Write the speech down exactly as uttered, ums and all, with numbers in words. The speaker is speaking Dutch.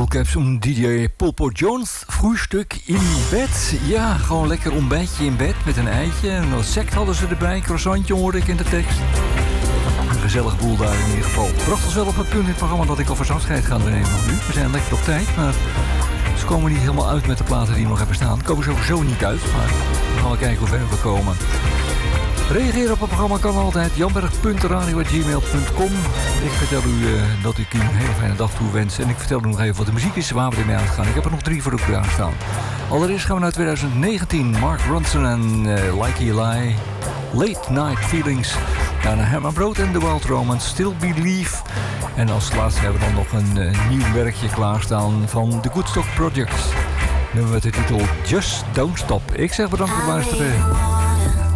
Caps und D J Pulpo Jones. Frühstück in bed. Ja, gewoon lekker ontbijtje in bed met een eitje. En wat sect hadden ze erbij. Croissantje hoorde ik in de tekst. Een gezellig boel daar in ieder geval. Bracht ons wel op het punt in het programma dat ik alvast afscheid ga nemen nu. We zijn lekker op tijd, maar ze komen niet helemaal uit met de platen die nog hebben staan. Ze komen sowieso niet uit, maar we gaan wel kijken hoe ver we komen. Reageer op het programma kan altijd. janberg punt radio at gmail punt com. Ik vertel u uh, dat ik u een hele fijne dag toewens. En ik vertel u nog even wat de muziek is waar we ermee uitgaan. Ik heb er nog drie voor de staan. Allereerst gaan we naar twintig negentien. Mark Ronson en uh, Like Eli. Late Night Feelings. Daarna Herman Brood en The Wild Romance. Still Believe. En als laatste hebben we dan nog een uh, nieuw werkje klaarstaan van The Good Stock Project. Nummer met de titel Just Don't Stop. Ik zeg bedankt voor het luisteren.